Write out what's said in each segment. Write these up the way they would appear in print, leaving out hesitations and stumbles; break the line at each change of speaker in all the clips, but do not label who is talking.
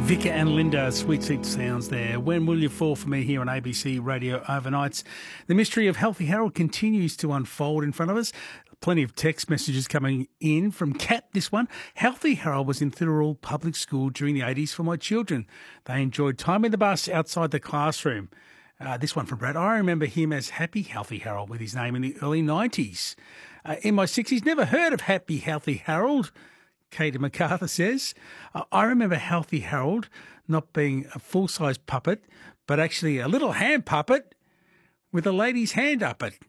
Vika and Linda, sweet, sweet sounds there. When will you fall for me here on ABC Radio Overnights? The mystery of Healthy Harold continues to unfold in front of us. Plenty of text messages coming in from Kat, this one. Healthy Harold was in Thirroul Public School during the 80s for my children. They enjoyed time in the bus outside the classroom. This one from Brad. I remember him as Happy Healthy Harold with his name in the early 90s. In my 60s, never heard of Happy Healthy Harold. Katie MacArthur says, I remember Healthy Harold not being a full-size puppet, but actually a little hand puppet with a lady's hand up it.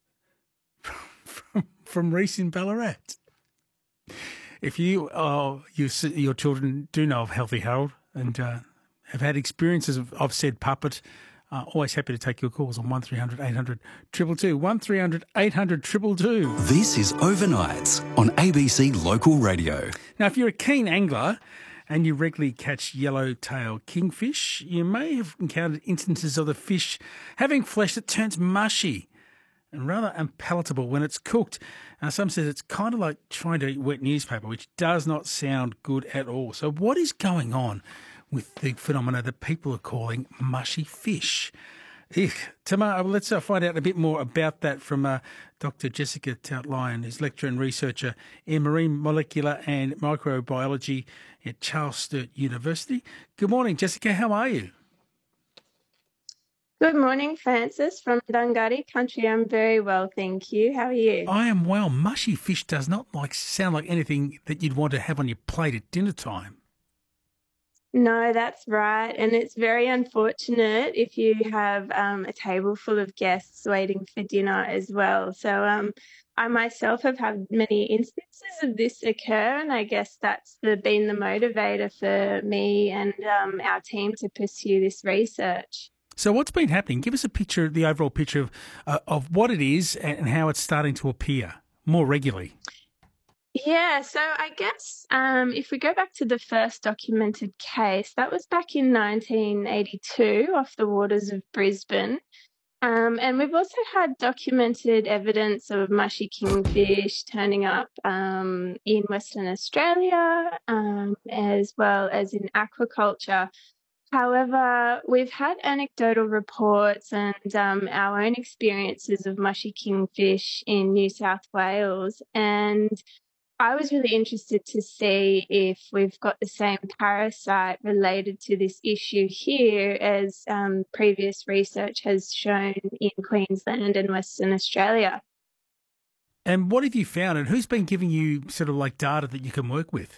From Reese in Ballarat. If you your children do know of Healthy Harold and have had experiences of said puppet, always happy to take your calls on 1300 800 222. 1300 800 222.
This is Overnights on ABC Local Radio.
Now, if you're a keen angler and you regularly catch yellowtail kingfish, you may have encountered instances of the fish having flesh that turns mushy and rather unpalatable when it's cooked. Some says it's kind of like trying to eat wet newspaper, which does not sound good at all. So what is going on with the phenomena that people are calling mushy fish? Tamar, let's find out a bit more about that from Dr. Jessica Tout-Lyon, who's lecturer and researcher in marine molecular and microbiology at Charles Sturt University. Good morning, Jessica. How are you?
Good morning, Francis from Dungari country. I'm very well, thank you. How are you?
I am well. Mushy fish does not sound like anything that you'd want to have on your plate at dinner time.
No, that's right. And it's very unfortunate if you have a table full of guests waiting for dinner as well. So I myself have had many instances of this occur, and I guess that's been the motivator for me and our team to pursue this research.
So what's been happening? Give us a picture, the overall picture of what it is and how it's starting to appear more regularly.
Yeah, so I guess if we go back to the first documented case, that was back in 1982 off the waters of Brisbane. And we've also had documented evidence of mushy kingfish turning up in Western Australia, as well as in aquaculture. However, we've had anecdotal reports and our own experiences of mushy kingfish in New South Wales, and I was really interested to see if we've got the same parasite related to this issue here as previous research has shown in Queensland and Western Australia.
And what have you found, and who's been giving you sort of like data that you can work with?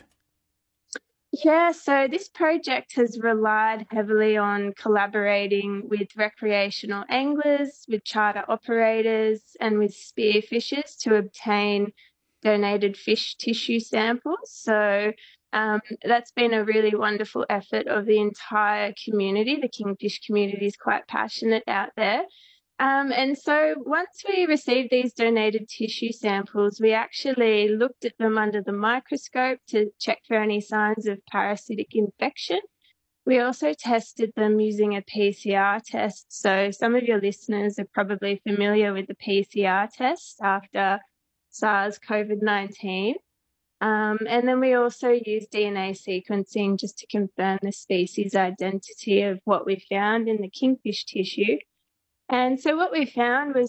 Yeah, so this project has relied heavily on collaborating with recreational anglers, with charter operators, and with spearfishers to obtain donated fish tissue samples. So that's been a really wonderful effort of the entire community. The kingfish community is quite passionate out there. And so once we received these donated tissue samples, we actually looked at them under the microscope to check for any signs of parasitic infection. We also tested them using a PCR test. So some of your listeners are probably familiar with the PCR test after SARS-CoV-19. And then we also used DNA sequencing just to confirm the species identity of what we found in the kingfish tissue. And so what we found was